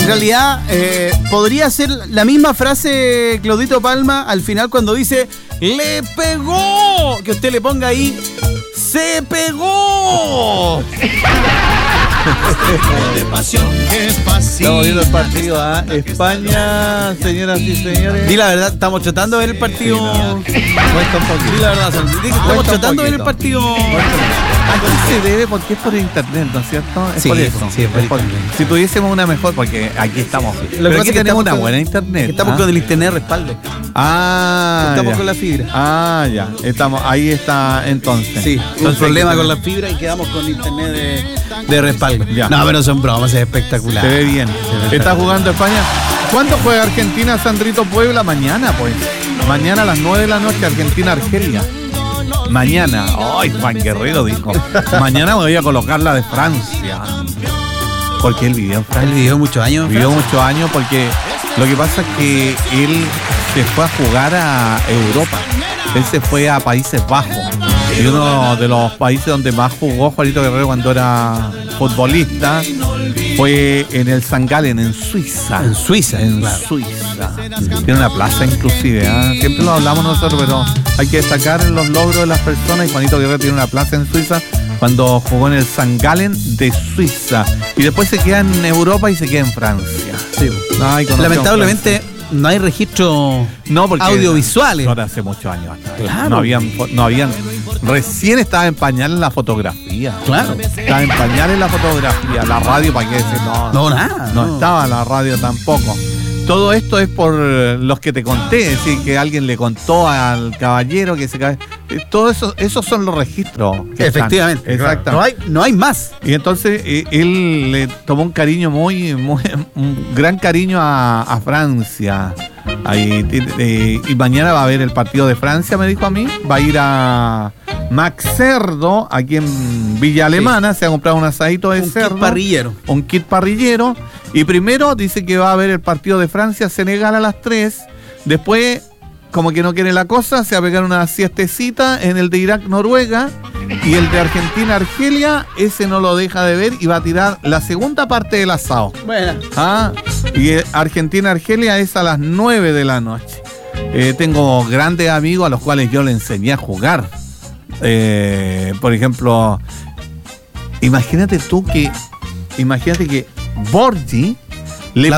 En realidad, podría ser la misma frase Claudito Palma al final cuando dice ¡le pegó! Que usted le ponga ahí ¡se pegó! Estamos viendo el partido a España, señoras y señores. Di la verdad, estamos tratando de ver el partido. Sí, no. Cuesta un poquito. Di la verdad, estamos tratando de ver el partido. ¿A qué se debe? Porque es por internet, ¿no es cierto? Es Sí, por eso. sí, es por internet. Si tuviésemos una mejor, porque aquí estamos. Lo que Pero pasa aquí es que tenemos una estamos buena internet. Estamos con el internet de respaldo. Estamos Ya. con la fibra. Ya. Estamos, ahí está entonces. Sí, un Entonces, problema con la fibra y quedamos con internet de respaldo. Ya. No, pero son bromas, es espectacular. Se ve bien. Está jugando España. ¿Cuándo juega Argentina, Sandrito Puebla? Mañana, pues. Mañana a las 9 de la noche, Argentina-Argelia. Mañana. Ay, Juan Guerrero dijo. Mañana me voy a colocar la de Francia. Porque él vivió en Francia. Él vivió muchos años. Vivió muchos años porque lo que pasa es que él se fue a jugar a Europa. Él se fue a Países Bajos. Y uno de los países donde más jugó Juanito Guerrero cuando era futbolista fue en el St. Gallen, en Suiza. En Suiza, En claro. Suiza. Tiene una plaza inclusive, ¿eh? Siempre lo hablamos nosotros, pero hay que destacar los logros de las personas. Y Juanito Guerrero tiene una plaza en Suiza cuando jugó en el St. Gallen de Suiza. Y después se queda en Europa y se queda en Francia. Sí. Ay, Lamentablemente no hay registros porque audiovisuales. Ahora hace muchos años atrás. Claro. No habían. Recién estaba en pañales la fotografía. Claro. Estaba en pañales la fotografía. La radio, ¿para qué decir? No, nada. No estaba la radio tampoco. Todo esto es por los que te conté, es decir, que alguien le contó al caballero que se cae. Todo eso, esos son los registros. Que Efectivamente. están. Exacto. No hay más. Y entonces él le tomó un cariño un gran cariño a Francia. Y mañana va a haber el partido de Francia, me dijo a mí. Va a ir a Max Cerdo, aquí en Villa Alemana. Se ha comprado un asadito de cerdo. Kit parrillero. Un kit parrillero. Y primero dice que va a haber el partido de Francia-Senegal a las 3. Después, como que no quiere la cosa, se va a pegar una siestecita en el de Irak-Noruega. Y el de Argentina-Argelia, ese no lo deja de ver y va a tirar la segunda parte del asado. Bueno. Y Argentina-Argelia es a las 9 de la noche. Tengo grandes amigos a los cuales yo le enseñé a jugar. Por ejemplo, imagínate que Borgi le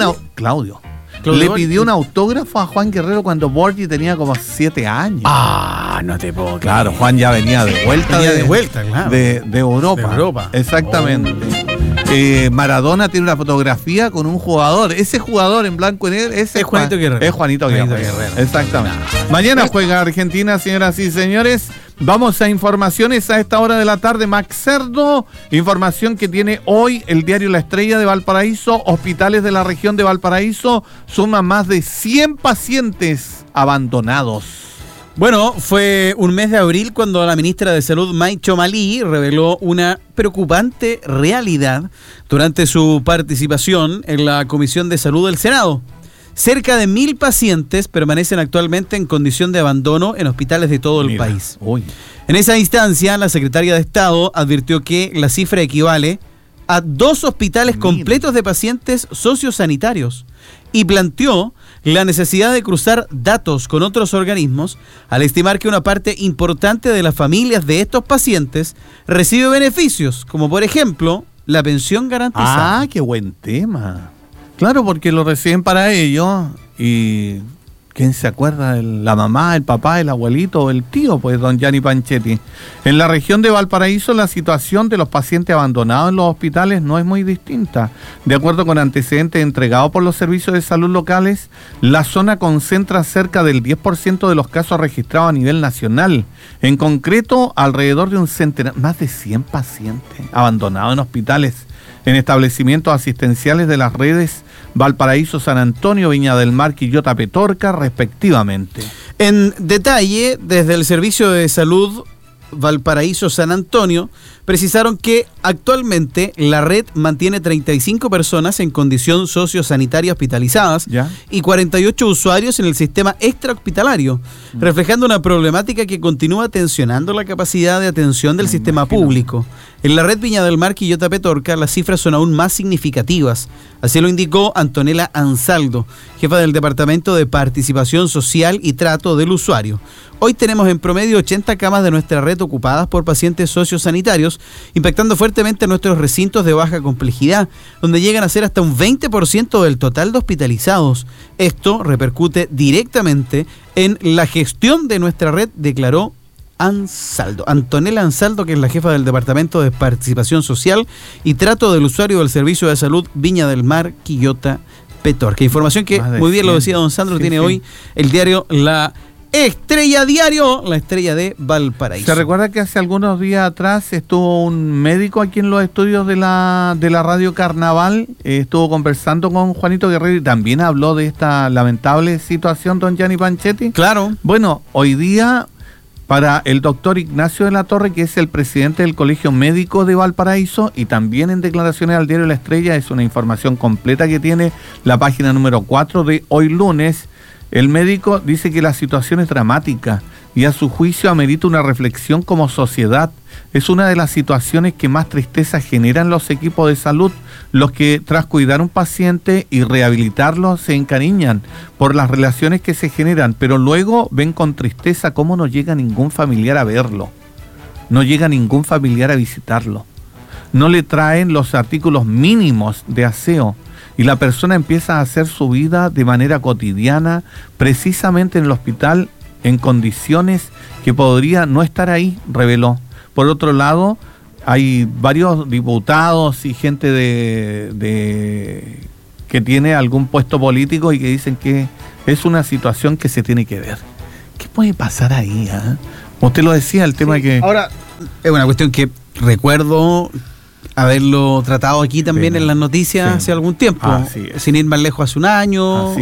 pidió un autógrafo a Juan Guerrero cuando Borgi tenía como 7 años. No te puedo creer. Claro, Juan ya venía de vuelta. Claro. De Europa. De Europa. Exactamente. Maradona tiene una fotografía con un jugador. Ese jugador en blanco y negro es Juanito Guerrero. Es Juanito Guerrero. Exactamente. Mañana juega Argentina, señoras y señores. Vamos a informaciones a esta hora de la tarde. Max Cerdo, información que tiene hoy el diario La Estrella de Valparaíso. Hospitales de la región de Valparaíso suman más de 100 pacientes abandonados. Bueno, fue un mes de abril cuando la ministra de Salud, May Chomalí, reveló una preocupante realidad durante su participación en la Comisión de Salud del Senado. Cerca de 1.000 pacientes permanecen actualmente en condición de abandono en hospitales de todo el país. Uy. En esa instancia, la secretaria de Estado advirtió que la cifra equivale a 2 hospitales completos de pacientes sociosanitarios y planteó la necesidad de cruzar datos con otros organismos al estimar que una parte importante de las familias de estos pacientes recibe beneficios, como por ejemplo la pensión garantizada. Qué buen tema. Claro, porque lo reciben para ellos y ¿quién se acuerda? La mamá, el papá, el abuelito o el tío, pues don Gianni Panchetti. En la región de Valparaíso la situación de los pacientes abandonados en los hospitales no es muy distinta. De acuerdo con antecedentes entregados por los servicios de salud locales, la zona concentra cerca del 10% de los casos registrados a nivel nacional. En concreto, alrededor de un centenar, más de 100 pacientes abandonados en hospitales, en establecimientos asistenciales de las redes Valparaíso, San Antonio, Viña del Mar, Quillota, Petorca, respectivamente. En detalle, desde el Servicio de Salud Valparaíso, San Antonio, precisaron que actualmente la red mantiene 35 personas en condición sociosanitaria hospitalizadas y 48 usuarios en el sistema extrahospitalario, reflejando una problemática que continúa tensionando la capacidad de atención del sistema público. En la red Viña del Mar, Quillota, Petorca, las cifras son aún más significativas. Así lo indicó Antonella Ansaldo, jefa del Departamento de Participación Social y Trato del Usuario. Hoy tenemos en promedio 80 camas de nuestra red ocupadas por pacientes sociosanitarios, impactando fuertemente a nuestros recintos de baja complejidad, donde llegan a ser hasta un 20% del total de hospitalizados. Esto repercute directamente en la gestión de nuestra red, declaró Ansaldo. Antonella Ansaldo, que es la jefa del Departamento de Participación Social y Trato del Usuario del Servicio de Salud Viña del Mar, Quillota, Petorca. Información que, muy bien lo decía don Sandro, tiene hoy el diario La Estrella Diario, la Estrella de Valparaíso. Se recuerda que hace algunos días atrás estuvo un médico aquí en los estudios de la Radio Carnaval, estuvo conversando con Juanito Guerrero y también habló de esta lamentable situación, don Gianni Panchetti. Claro. Bueno, hoy día, para el doctor Ignacio de la Torre, que es el presidente del Colegio Médico de Valparaíso, y también en declaraciones al diario La Estrella, es una información completa que tiene la página número 4 de hoy lunes. El médico dice que la situación es dramática y a su juicio amerita una reflexión como sociedad. Es una de las situaciones que más tristeza generan los equipos de salud, los que tras cuidar a un paciente y rehabilitarlo se encariñan por las relaciones que se generan, pero luego ven con tristeza cómo no llega ningún familiar a verlo, no llega ningún familiar a visitarlo, no le traen los artículos mínimos de aseo, y la persona empieza a hacer su vida de manera cotidiana, precisamente en el hospital, en condiciones que podría no estar ahí, reveló. Por otro lado, hay varios diputados y gente que tiene algún puesto político y que dicen que es una situación que se tiene que ver. ¿Qué puede pasar ahí? Usted lo decía, el tema que... Ahora, es una cuestión que recuerdo haberlo tratado aquí también en las noticias hace algún tiempo, sin ir más lejos, hace un año,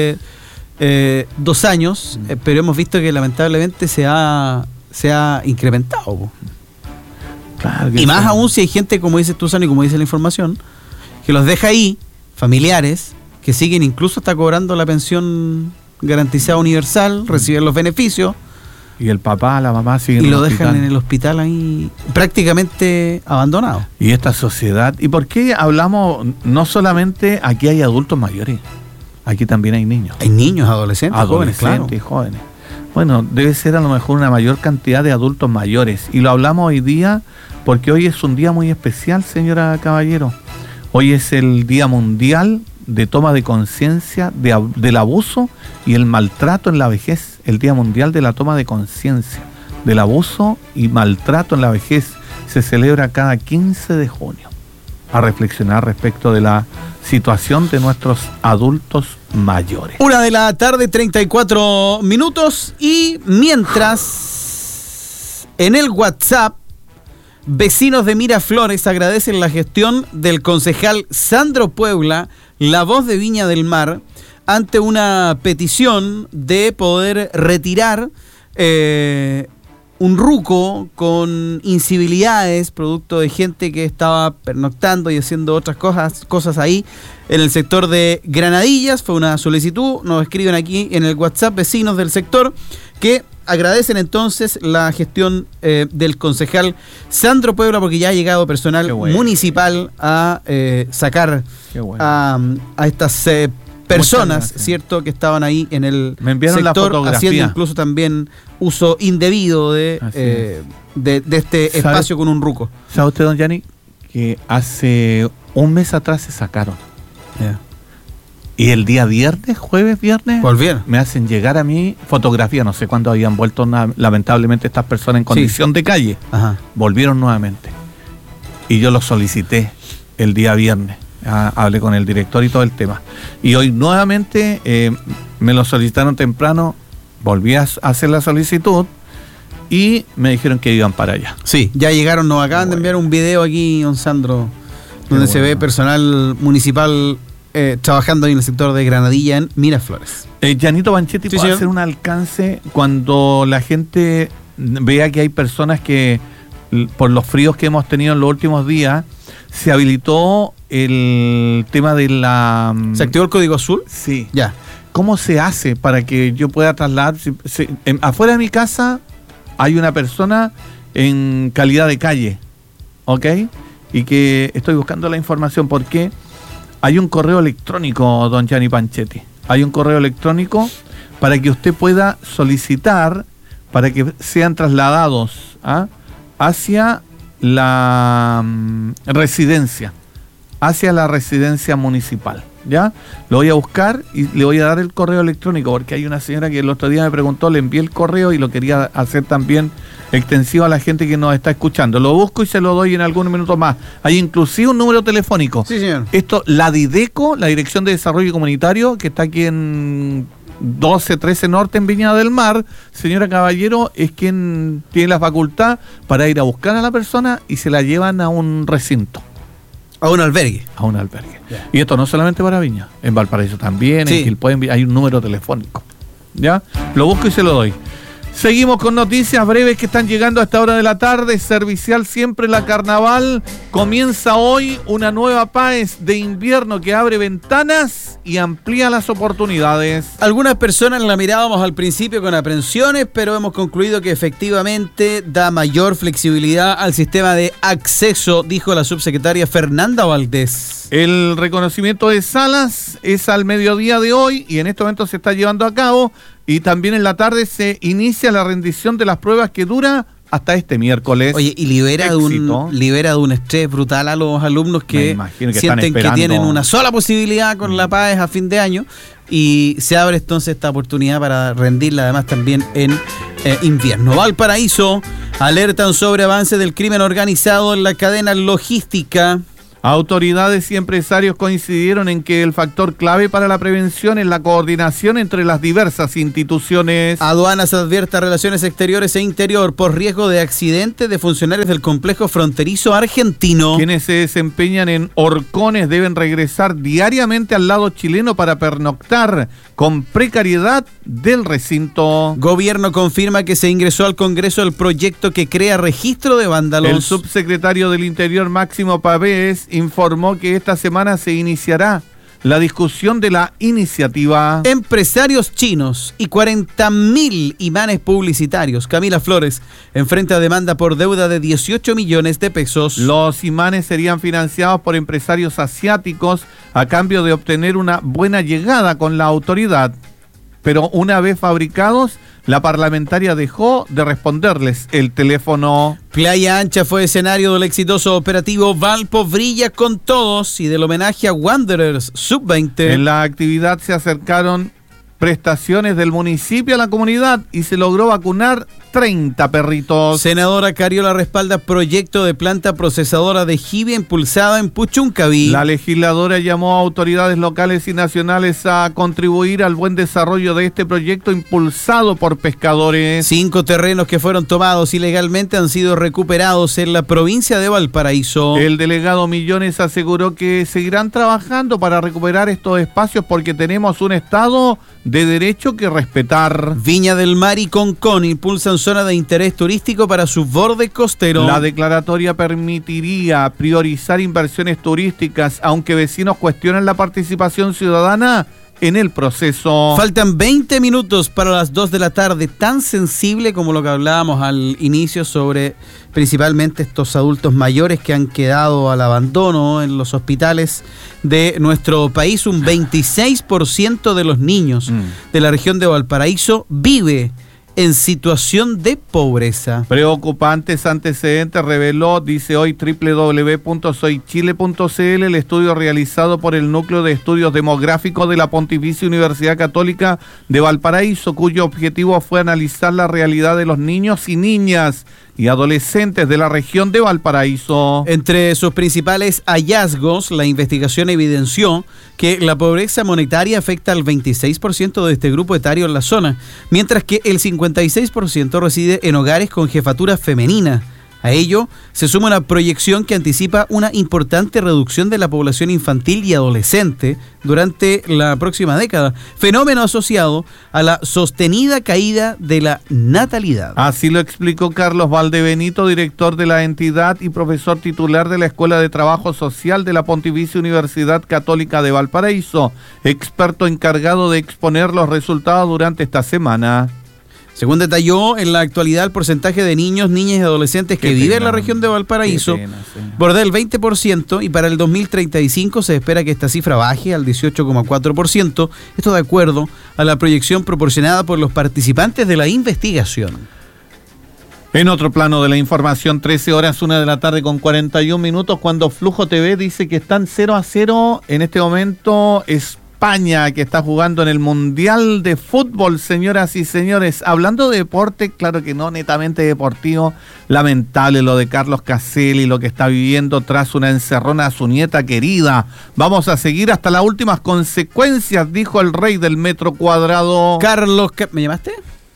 2 años, pero hemos visto que lamentablemente se ha incrementado. Claro, y más aún si hay gente, como dices tú, Sani, como dice la información, que los deja ahí, familiares, que siguen incluso hasta cobrando la pensión garantizada universal, reciben los beneficios. Y el papá, la mamá siguen y lo dejan en el hospital ahí prácticamente abandonado. Y esta sociedad, ¿y por qué hablamos? No solamente aquí hay adultos mayores, aquí también hay niños. Hay niños, adolescentes, jóvenes, claro. Y jóvenes. Bueno, debe ser a lo mejor una mayor cantidad de adultos mayores. Y lo hablamos hoy día porque hoy es un día muy especial, señora Caballero. Hoy es el Día Mundial de Toma de Conciencia del abuso y el maltrato en la vejez. El Día Mundial de la Toma de Conciencia del abuso y maltrato en la vejez se celebra cada 15 de junio. A reflexionar respecto de la situación de nuestros adultos mayores. 1:34 p.m. y mientras en el WhatsApp, vecinos de Miraflores agradecen la gestión del concejal Sandro Puebla, la voz de Viña del Mar, ante una petición de poder retirar un ruco con incivilidades, producto de gente que estaba pernoctando y haciendo otras cosas ahí en el sector de Granadillas. Fue una solicitud, nos escriben aquí en el WhatsApp vecinos del sector que agradecen entonces la gestión del concejal Sandro Puebla, porque ya ha llegado personal municipal a sacar a estas personas, ¿cierto?, que estaban ahí en el sector haciendo incluso también uso indebido de este espacio con un ruco. ¿Sabe usted, don Gianni, que hace un mes atrás se sacaron? Y el día jueves viernes, volvieron. Me hacen llegar a mí fotografías, no sé cuándo habían vuelto lamentablemente estas personas en condición de calle. Ajá. Volvieron nuevamente. Y yo lo solicité el día viernes. Hablé con el director y todo el tema. Y hoy nuevamente me lo solicitaron temprano, volví a hacer la solicitud y me dijeron que iban para allá. Sí, ya llegaron, nos acaban de enviar un video aquí, don Sandro, donde se ve personal municipal trabajando ahí en el sector de Granadilla en Miraflores. Gianito Panchetti, ¿puede hacer un alcance cuando la gente vea que hay personas que por los fríos que hemos tenido en los últimos días, se habilitó el tema de la... ¿Se activó el código azul? Sí. Ya. ¿Cómo se hace para que yo pueda trasladar? Afuera de mi casa hay una persona en calidad de calle, ¿ok? Y que estoy buscando la información porque hay un correo electrónico, don Gianni Panchetti. Hay un correo electrónico para que usted pueda solicitar para que sean trasladados hacia la residencia municipal, ¿ya? Lo voy a buscar y le voy a dar el correo electrónico porque hay una señora que el otro día me preguntó, le envié el correo y lo quería hacer también extensivo a la gente que nos está escuchando. Lo busco y se lo doy en algunos minutos más. Hay inclusive un número telefónico. Sí, señor. Esto, la Dideco, la Dirección de Desarrollo Comunitario, que está aquí en 1213 Norte en Viña del Mar, señora Caballero, es quien tiene la facultad para ir a buscar a la persona y se la llevan a un recinto. A un albergue. A un albergue. Yeah. Y esto no solamente para Viña, en Valparaíso también, sí. En Quilpué hay un número telefónico. ¿Ya? Lo busco y se lo doy. Seguimos con noticias breves que están llegando a esta hora de la tarde. Servicial Siempre la Carnaval. Comienza hoy una nueva PAES de invierno que abre ventanas y amplía las oportunidades. Algunas personas la mirábamos al principio con aprensiones, pero hemos concluido que efectivamente da mayor flexibilidad al sistema de acceso, dijo la subsecretaria Fernanda Valdés. El reconocimiento de salas es al mediodía de hoy y en este momento se está llevando a cabo. Y también en la tarde se inicia la rendición de las pruebas que dura hasta este miércoles. Oye, y libera de un estrés brutal a los alumnos que sienten que tienen una sola posibilidad con la PAES a fin de año y se abre entonces esta oportunidad para rendirla además también en invierno. Valparaíso alertan sobre avance del crimen organizado en la cadena logística. Autoridades y empresarios coincidieron en que el factor clave para la prevención es la coordinación entre las diversas instituciones. Aduanas advierte a Relaciones Exteriores e Interior por riesgo de accidente de funcionarios del complejo fronterizo argentino. Quienes se desempeñan en horcones deben regresar diariamente al lado chileno para pernoctar con precariedad del recinto. Gobierno confirma que se ingresó al Congreso el proyecto que crea registro de vándalos. El subsecretario del Interior, Máximo Pavés, informó que esta semana se iniciará la discusión de la iniciativa. Empresarios chinos y 40.000 imanes publicitarios. Camila Flores enfrenta demanda por deuda de 18 millones de pesos. Los imanes serían financiados por empresarios asiáticos a cambio de obtener una buena llegada con la autoridad. Pero una vez fabricados, la parlamentaria dejó de responderles el teléfono. Playa Ancha fue escenario del exitoso operativo Valpo Brilla con Todos y del homenaje a Wanderers Sub-20. En la actividad se acercaron prestaciones del municipio a la comunidad y se logró vacunar 30 perritos. Senadora Cariola respalda proyecto de planta procesadora de jibia impulsada en Puchuncaví. La legisladora llamó a autoridades locales y nacionales a contribuir al buen desarrollo de este proyecto impulsado por pescadores. 5 terrenos que fueron tomados ilegalmente han sido recuperados en la provincia de Valparaíso. El delegado Millones aseguró que seguirán trabajando para recuperar estos espacios porque tenemos un Estado de derecho que respetar. Viña del Mar y Concón impulsan zona de interés turístico para su borde costero. La declaratoria permitiría priorizar inversiones turísticas, aunque vecinos cuestionan la participación ciudadana en el proceso. Faltan 20 minutos para las 2 de la tarde, tan sensible como lo que hablábamos al inicio sobre principalmente estos adultos mayores que han quedado al abandono en los hospitales de nuestro país. Un 26% de los niños de la región de Valparaíso vive en situación de pobreza. Preocupantes antecedentes reveló, dice hoy www.soychile.cl, el estudio realizado por el Núcleo de Estudios Demográficos de la Pontificia Universidad Católica de Valparaíso, cuyo objetivo fue analizar la realidad de los niños y niñas y adolescentes de la región de Valparaíso. Entre sus principales hallazgos, la investigación evidenció que la pobreza monetaria afecta al 26% de este grupo etario en la zona, mientras que el 56% reside en hogares con jefatura femenina. A ello se suma una proyección que anticipa una importante reducción de la población infantil y adolescente durante la próxima década, fenómeno asociado a la sostenida caída de la natalidad. Así lo explicó Carlos Valdebenito, director de la entidad y profesor titular de la Escuela de Trabajo Social de la Pontificia Universidad Católica de Valparaíso, experto encargado de exponer los resultados durante esta semana. Según detalló, en la actualidad el porcentaje de niños, niñas y adolescentes que viven en la región de Valparaíso bordea el 20% y para el 2035 se espera que esta cifra baje al 18,4%, esto de acuerdo a la proyección proporcionada por los participantes de la investigación. En otro plano de la información, 13 horas, 1 de la tarde con 41 minutos, cuando Flujo TV dice que están 0-0 en este momento España, que está jugando en el Mundial de Fútbol, señoras y señores. Hablando de deporte, claro que no netamente deportivo, lamentable lo de Carlos Caselli, lo que está viviendo tras una encerrona a su nieta querida. Vamos a seguir hasta las últimas consecuencias, dijo el rey del metro cuadrado. ¿Me llamaste?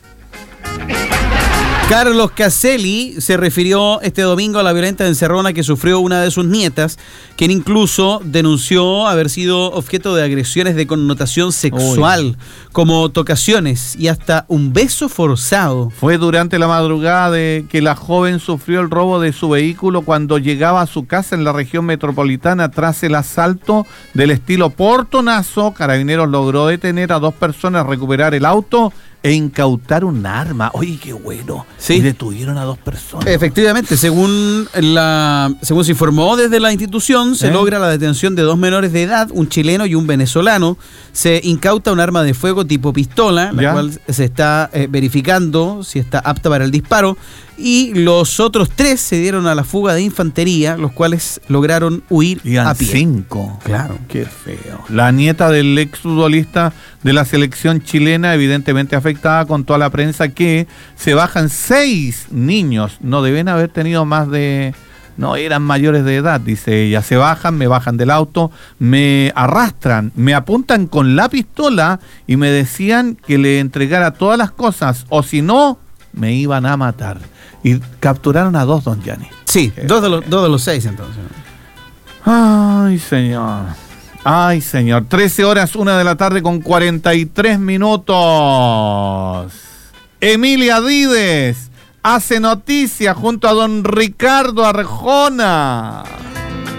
Carlos Caselli se refirió este domingo a la violenta encerrona que sufrió una de sus nietas, quien incluso denunció haber sido objeto de agresiones de connotación sexual, como tocaciones y hasta un beso forzado. Fue durante la madrugada de que la joven sufrió el robo de su vehículo cuando llegaba a su casa en la región metropolitana tras el asalto del estilo portonazo. Carabineros logró detener a 2 personas, recuperar el auto e incautar un arma. Oye, qué bueno. Sí. Y detuvieron a 2 personas. Efectivamente, según se informó desde la institución, se logra la detención de 2 menores de edad, un chileno y un venezolano. Se incauta un arma de fuego tipo pistola, la cual se está verificando si está apta para el disparo. Y los otros 3 se dieron a la fuga de infantería, los cuales lograron huir a pie. 5. Claro. Qué feo. La nieta del exfutbolista de la selección chilena, evidentemente afectada, contó a la prensa que se bajan 6 niños. No deben haber tenido más de... No, eran mayores de edad, dice ella. Se bajan, me bajan del auto, me arrastran, me apuntan con la pistola y me decían que le entregara todas las cosas, o si no, me iban a matar. Y capturaron a 2, don Gianni. Sí, 2 de los 6 entonces. Ay, señor. Ay, señor. 13 horas, 1 de la tarde con 43 minutos. Emilia Díez hace noticia junto a don Ricardo Arjona.